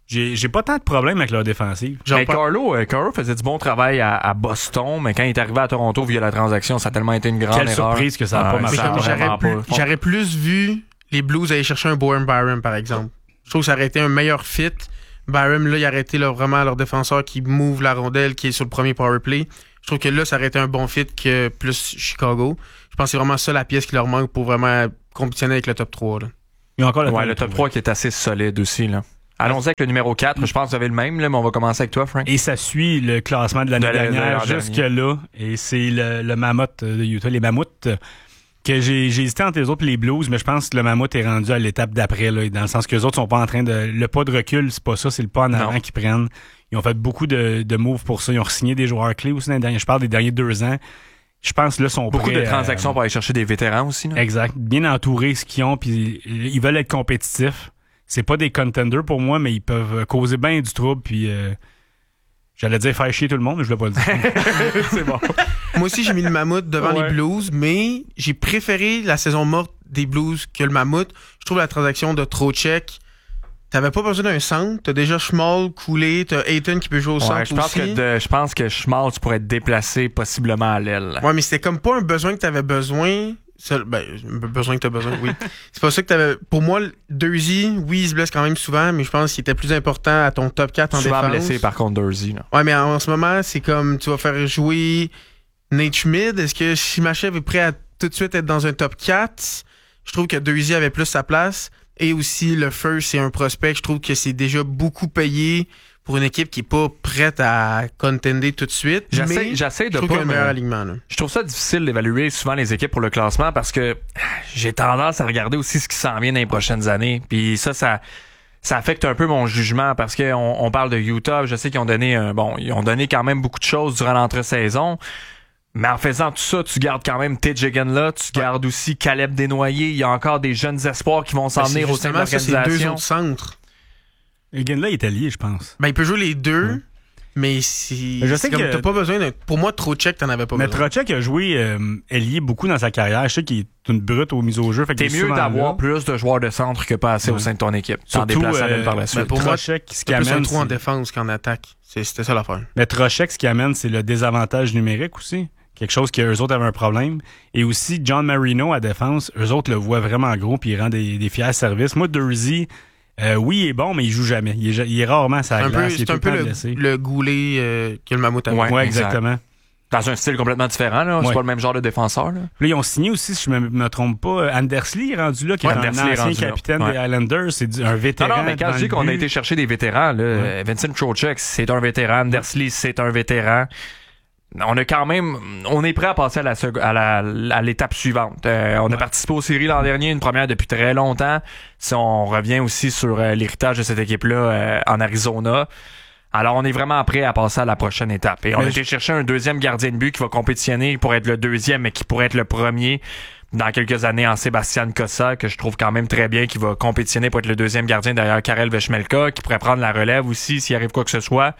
J'ai, j'ai pas tant de problèmes avec leur défensive. Mais Carlo, euh, Carlo faisait du bon travail à, à Boston, mais quand il est arrivé à Toronto via la transaction, ça a tellement été une grande Quelle erreur. surprise que ça a pas marché. J'aurais plus, j'aurais plus vu les Blues aller chercher un Bowen Byram, par exemple. Je trouve que ça aurait été un meilleur fit. Byram, là, il aurait été là, vraiment leur défenseur qui move la rondelle, qui est sur le premier power play. Je trouve que là, ça aurait été un bon fit que plus Chicago. Je pense que c'est vraiment ça la pièce qui leur manque pour vraiment compétitionner avec le top trois. Là. Il y a encore le, ouais, le top trois qui est assez solide aussi, là. Allons-y avec le numéro quatre. Je pense que vous avez le même, là, mais on va commencer avec toi, Frank. Et ça suit le classement de l'année de dernière jusque-là. Et c'est le, le Mammoth de Utah, les Mammouths, que j'ai, j'ai hésité entre les autres et les Blues, mais je pense que le Mammoth est rendu à l'étape d'après, là, dans le sens que les autres sont pas en train de... Le pas de recul, c'est pas ça, c'est le pas en avant non. qu'ils prennent. Ils ont fait beaucoup de, de moves pour ça. Ils ont signé des joueurs clés aussi dans les derniers... Je parle des derniers deux ans. Je pense que là, sont beaucoup prêts, de transactions euh, pour aller chercher des vétérans aussi. Là. Exact. Bien entourés, ce qu'ils ont, puis ils veulent être compétitifs. C'est pas des contenders pour moi, mais ils peuvent causer bien du trouble, puis euh, j'allais dire faire chier tout le monde, mais je voulais pas le dire. C'est bon. Moi aussi, j'ai mis le Mammouth devant ouais. les Blues, mais j'ai préféré la saison morte des Blues que le Mammouth. Je trouve la transaction de Trocheck, t'avais pas besoin d'un centre, t'as déjà Schmal, Cooley, t'as Ayton qui peut jouer au centre ouais, je pense aussi. Que de, je pense que Schmal, tu pourrais être déplacé possiblement à l'aile. Ouais, mais c'était comme pas un besoin que t'avais besoin... Ça, ben, besoin que t'as besoin, oui. C'est pas ça que t'avais. Pour moi, Dursey, oui, il se blesse quand même souvent, mais je pense qu'il était plus important à ton top quatre en souvent défense. blessé, par contre, Dursey, là. Ouais, mais en, en ce moment, c'est comme tu vas faire jouer Nate Schmidt. Est-ce que Chimachev est prêt à tout de suite être dans un top quatre? Je trouve que Dursey avait plus sa place. Et aussi, le First, c'est un prospect. Je trouve que c'est déjà beaucoup payé pour une équipe qui est pas prête à contender tout de suite. J'essaie, mais j'essaie de je trouve pas qu'il y a un meilleur me... alignement. Là. Je trouve ça difficile d'évaluer souvent les équipes pour le classement parce que j'ai tendance à regarder aussi ce qui s'en vient dans les prochaines années. Puis ça, ça, ça affecte un peu mon jugement parce que on, on parle de Utah. Je sais qu'ils ont donné un, bon, ils ont donné quand même beaucoup de choses durant l'entre-saison. Mais en faisant tout ça, tu gardes quand même T J là, tu ouais. gardes aussi Caleb Desnoyers. Il y a encore des jeunes espoirs qui vont s'en ben, venir au sein de l'organisation. Ça, c'est deux autres centres. Egan-là, il est allié, je pense. Ben, il peut jouer les deux, mmh. mais si. Je sais comme que t'as pas besoin de. Pour moi, Trocheck, t'en avais pas mais besoin. Mais Trocheck a joué euh, ailier beaucoup dans sa carrière. Je sais qu'il est une brute aux mises au jeu. Fait T'es mieux d'avoir là. plus de joueurs de centre que pas assez ouais. au sein de ton équipe. T'en déplaces euh, par la suite. Ben pour Trocheck, moi, ce qui amène. C'est plus un trou en défense qu'en attaque. C'est, c'était ça l'affaire. Mais Trocheck, ce qui amène, c'est le désavantage numérique aussi. Quelque chose qu'eux autres avaient un problème. Et aussi, John Marino à défense, eux autres le voient vraiment gros puis il rend des, des fiers services. Moi, Dursey. Euh, oui, il est bon, mais il joue jamais. Il est, il est rarement à sa un glace. Peu, c'est un peu le, le Goulet euh, que le Mammouth a. Ouais, ouais, exactement. Dans un style complètement différent, là. Ouais. C'est pas le même genre de défenseur, là. Là, ils ont signé aussi, si je me, me trompe pas, Andersley est rendu là, qui ouais, est un ancien capitaine ouais. des Islanders. C'est du, un vétéran. Non, non, mais quand je dis qu'on a été chercher des vétérans, là, ouais. Vincent Trocheck, c'est un vétéran. Andersley, c'est un vétéran. On a quand même, on est prêt à passer à la à la à l'étape suivante. Euh, on ouais. a participé aux séries l'an dernier, une première depuis très longtemps. Si on revient aussi sur euh, l'héritage de cette équipe-là euh, en Arizona, alors on est vraiment prêt à passer à la prochaine étape. Et on mais a été je... chercher un deuxième gardien de but qui va compétitionner pour être le deuxième, mais qui pourrait être le premier dans quelques années en Sébastien Cossa, que je trouve quand même très bien, qui va compétitionner pour être le deuxième gardien derrière Karel Vechmelka, qui pourrait prendre la relève aussi s'il arrive quoi que ce soit.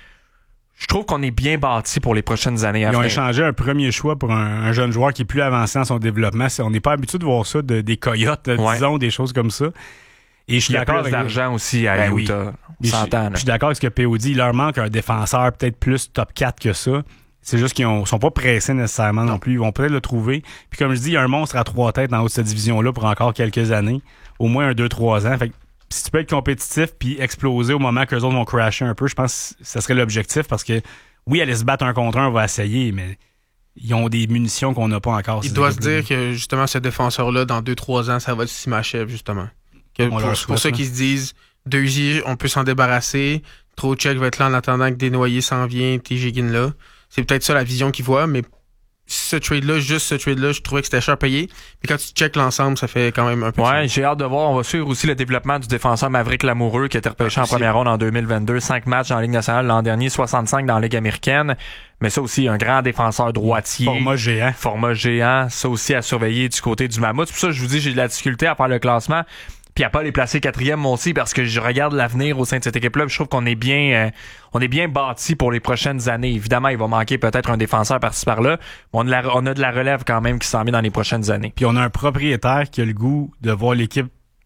Je trouve qu'on est bien bâti pour les prochaines années. Ils ont échangé un premier choix pour un, un jeune joueur qui est plus avancé dans son développement. C'est, on n'est pas habitué de voir ça, de, des coyotes, ouais. disons, des choses comme ça. Et je suis d'accord avec d'argent aussi à ben Utah. Oui. Je, je suis d'accord avec ce que P O dit. Il leur manque un défenseur peut-être plus top quatre que ça. C'est juste qu'ils ne sont pas pressés nécessairement non. non plus. Ils vont peut-être le trouver. Puis comme je dis, il y a un monstre à trois têtes dans haut de cette division-là pour encore quelques années. Au moins un deux trois ans. Fait que si tu peux être compétitif puis exploser au moment qu'eux autres vont crasher un peu, je pense que ça serait l'objectif parce que oui, aller se battre un contre un, on va essayer, mais ils ont des munitions qu'on n'a pas encore. Il doit se dire que justement ce défenseur-là, dans deux trois ans, ça va être Simachev, justement. Que pour, c'est pour ça qu'ils se disent Dursey, on peut s'en débarrasser. Trocheck va être là en attendant que Desnoyers s'en vient, T J là. C'est peut-être ça la vision qu'ils voient, mais ce trade-là, juste ce trade-là, je trouvais que c'était cher payé. Puis quand tu checkes l'ensemble, ça fait quand même un peu. Ouais, j'ai hâte de voir. On va suivre aussi le développement du défenseur Maverick Lamoureux qui a été repêché ah, en première ronde en deux mille vingt-deux. Cinq matchs dans la Ligue nationale l'an dernier, soixante-cinq dans la Ligue américaine. Mais ça aussi, un grand défenseur droitier. Format géant. Format géant. Ça aussi à surveiller du côté du Mammouth. C'est pour ça que je vous dis, j'ai de la difficulté à faire le classement. Puis à pas les placer quatrième moi aussi parce que je regarde l'avenir au sein de cette équipe-là. Je trouve qu'on est bien, euh, on est bien bâti pour les prochaines années. Évidemment, il va manquer peut-être un défenseur par-ci par-là. Mais on a, la, on a de la relève quand même qui s'en vient dans les prochaines années. Puis on a un propriétaire qui a le goût de voir l'équipe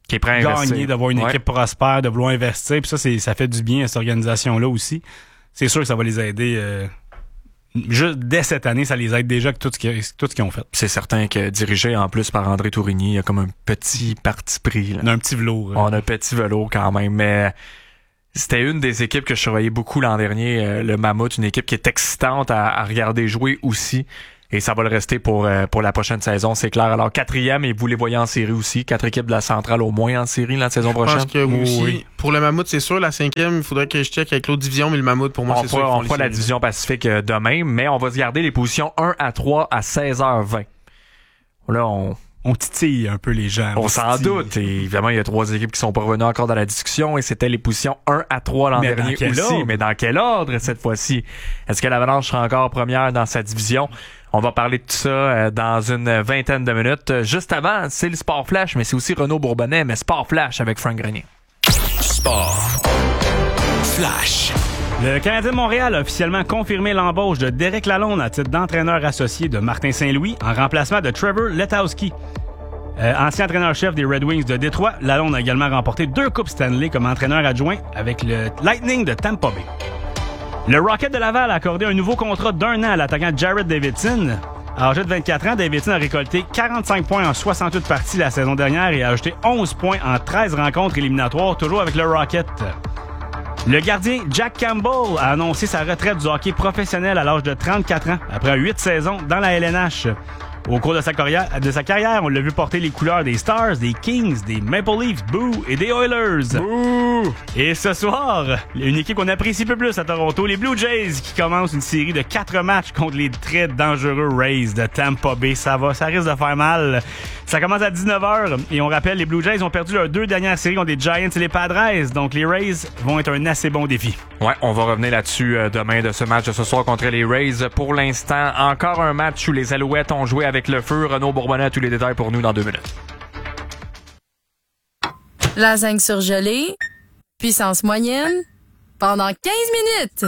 qui est prêt à investir. Gagner, d'avoir une ouais. équipe prospère, de vouloir investir. Puis ça, c'est, ça fait du bien à cette organisation-là aussi. C'est sûr que ça va les aider. Euh, juste dès cette année, ça les aide déjà avec tout ce, qu'ils, tout ce qu'ils ont fait. C'est certain que dirigé en plus par André Tourigny, il y a comme un petit parti pris. Là. On a un petit velours. On a un petit velours quand même, mais c'était une des équipes que je surveillais beaucoup l'an dernier, euh, le Mammouth, une équipe qui est excitante à, à regarder jouer aussi. Et ça va le rester pour euh, pour la prochaine saison, c'est clair. Alors, quatrième, et vous les voyez en série aussi. Quatre équipes de la centrale au moins en série la saison prochaine. Je pense que oui, aussi. Oui. Pour le Mammouth, c'est sûr. La cinquième, il faudrait que je check avec l'autre division, mais le Mammouth, pour moi, on c'est fera, sûr. On fera la division Pacifique euh, demain, mais on va se garder les positions un à trois à seize heures vingt. Là, on... On titille un peu les gens. On, on s'en doute. Et évidemment, il y a trois équipes qui sont pas revenues encore dans la discussion et c'était les positions un à trois l'an mais dernier aussi. Ordre? Mais dans quel ordre cette fois-ci? Est-ce que l'Avalanche sera encore première dans sa division? On va parler de tout ça euh, dans une vingtaine de minutes. Juste avant, c'est le Sport Flash, mais c'est aussi Renaud Bourbonnais, mais Sport Flash avec Frank Grenier. Sport Flash. Le Canadien de Montréal a officiellement confirmé l'embauche de Derek Lalonde à titre d'entraîneur associé de Martin Saint-Louis en remplacement de Trevor Letowski. Euh, ancien entraîneur-chef des Red Wings de Détroit, Lalonde a également remporté deux Coupes Stanley comme entraîneur adjoint avec le Lightning de Tampa Bay. Le Rocket de Laval a accordé un nouveau contrat d'un an à l'attaquant Jared Davidson. Âgé de vingt-quatre ans, Davidson a récolté quarante-cinq points en soixante-huit parties la saison dernière et a ajouté onze points en treize rencontres éliminatoires, toujours avec le Rocket. Le gardien Jack Campbell a annoncé sa retraite du hockey professionnel à l'âge de trente-quatre ans, après huit saisons dans la L N H. Au cours de sa carrière, de sa carrière, on l'a vu porter les couleurs des Stars, des Kings, des Maple Leafs, boo, et des Oilers. Boo! Et ce soir, une équipe qu'on apprécie peu plus à Toronto, les Blue Jays, qui commencent une série de quatre matchs contre les très dangereux Rays de Tampa Bay. Ça va, ça risque de faire mal. Ça commence à dix-neuf heures et on rappelle, les Blue Jays ont perdu leurs deux dernières séries contre les Giants et les Padres. Donc les Rays vont être un assez bon défi. Ouais, on va revenir là-dessus euh, demain de ce match de ce soir contre les Rays. Pour l'instant, encore un match où les Alouettes ont joué avec le feu. Renaud Bourbonnais a tous les détails pour nous dans deux minutes. Lasagne surgelée, puissance moyenne, pendant quinze minutes.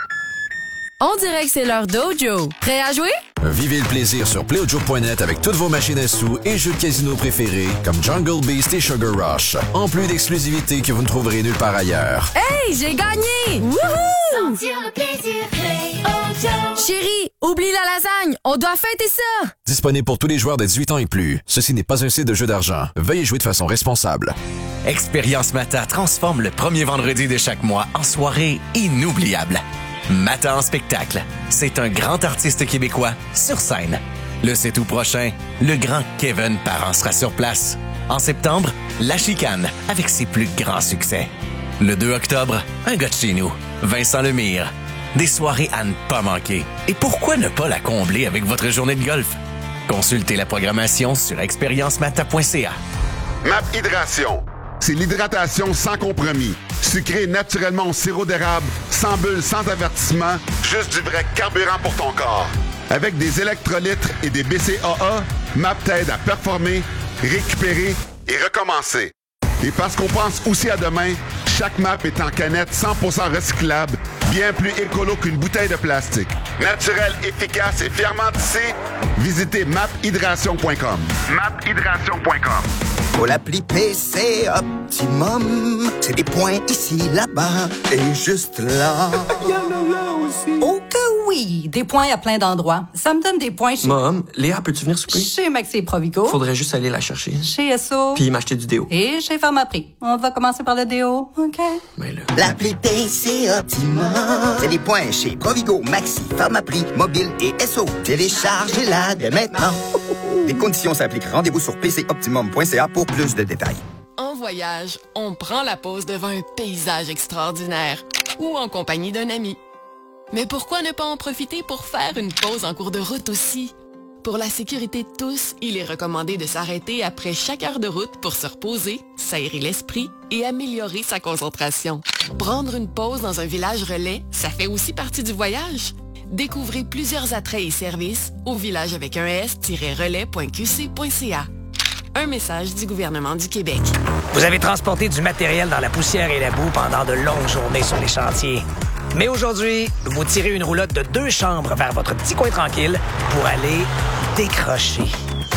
On dirait que c'est l'heure Dojo. Prêt à jouer? Vivez le plaisir sur playaudio point net avec toutes vos machines à sous et jeux de casino préférés comme Jungle Beast et Sugar Rush. En plus d'exclusivités que vous ne trouverez nulle part ailleurs. Hey, j'ai gagné! Wouhou! Sentir le plaisir, Play-O-Joe. Chérie, oublie la lasagne, on doit fêter ça! Disponible pour tous les joueurs de dix-huit ans et plus. Ceci n'est pas un site de jeu d'argent. Veuillez jouer de façon responsable. Expérience Mata transforme le premier vendredi de chaque mois en soirée inoubliable. Mata en spectacle. C'est un grand artiste québécois sur scène. Le sept août prochain, le grand Kevin Parent sera sur place. En septembre, La Chicane avec ses plus grands succès. Le deux octobre, un gars de chez nous, Vincent Lemire. Des soirées à ne pas manquer. Et pourquoi ne pas la combler avec votre journée de golf? Consultez la programmation sur expérience mata point c a. Map Hydration. C'est l'hydratation sans compromis. Sucré naturellement au sirop d'érable, sans bulles, sans avertissement, juste du vrai carburant pour ton corps. Avec des électrolytes et des B C A A, Map t'aide à performer, récupérer et recommencer. Et parce qu'on pense aussi à demain, chaque map est en canette cent pour cent recyclable, bien plus écolo qu'une bouteille de plastique. Naturel, efficace et fièrement tissé, visitez map hydration point com. map hydration point com. Pour l'appli P C Optimum, c'est des points ici, là-bas et juste là. Il y en a là aussi. Oh que oui, des points à plein d'endroits. Ça me donne des points chez... Mom, Léa, peux-tu venir souper? Chez Maxi et Provigo. Faudrait juste aller la chercher. Chez S O. Puis m'acheter du déo. Et chez Pharmaprix. On va commencer par le déo, OK? Mais là... L'appli P C Optimum, c'est des points chez Provigo, Maxi, Pharmaprix, Mobile et S O. Téléchargez-la dès maintenant. Les conditions s'appliquent. Rendez-vous sur p c optimum point c a pour plus de détails. En voyage, on prend la pause devant un paysage extraordinaire ou en compagnie d'un ami. Mais pourquoi ne pas en profiter pour faire une pause en cours de route aussi? Pour la sécurité de tous, il est recommandé de s'arrêter après chaque heure de route pour se reposer, s'aérer l'esprit et améliorer sa concentration. Prendre une pause dans un village relais, ça fait aussi partie du voyage. Découvrez plusieurs attraits et services au village avec un s-relais point q c point c a. Un message du gouvernement du Québec. Vous avez transporté du matériel dans la poussière et la boue pendant de longues journées sur les chantiers. Mais aujourd'hui, vous tirez une roulotte de deux chambres vers votre petit coin tranquille pour aller décrocher.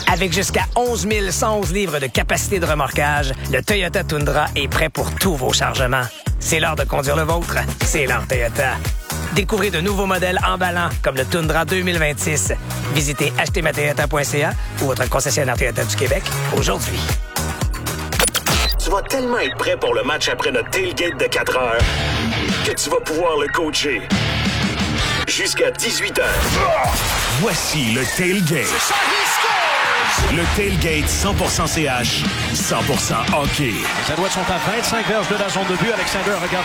Avec jusqu'à onze mille cent onze livres de capacité de remorquage, le Toyota Tundra est prêt pour tous vos chargements. C'est l'heure de conduire le vôtre. C'est l'heure Toyota. Découvrez de nouveaux modèles emballants comme le Tundra deux mille vingt-six. Visitez acheter ma toyota point c a ou votre concessionnaire Toyota du Québec aujourd'hui. Tu vas tellement être prêt pour le match après notre tailgate de quatre heures que tu vas pouvoir le coacher jusqu'à dix-huit heures. Voici le tailgate. Le tailgate cent pour cent C H, cent pour cent hockey. Les Alouettes sont à vingt-cinq verges de la zone de but. Alexander regarde